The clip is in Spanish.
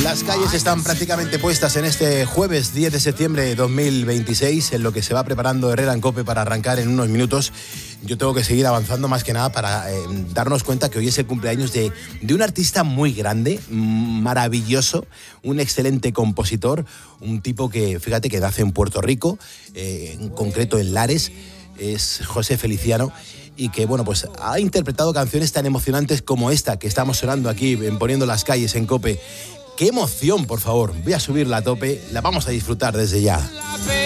Las calles están prácticamente puestas en este jueves 10 de septiembre de 2026, en lo que se va preparando Herrera en COPE para arrancar en unos minutos. Yo tengo que seguir avanzando más que nada para darnos cuenta que hoy es el cumpleaños de un artista muy grande, maravilloso, un excelente compositor, un tipo que, fíjate, que nace en Puerto Rico, en concreto en Lares, es José Feliciano, y que, bueno, pues ha interpretado canciones tan emocionantes como esta que estamos sonando aquí, en Poniendo las Calles en COPE. ¡Qué emoción, por favor! Voy a subirla a tope, la vamos a disfrutar desde ya.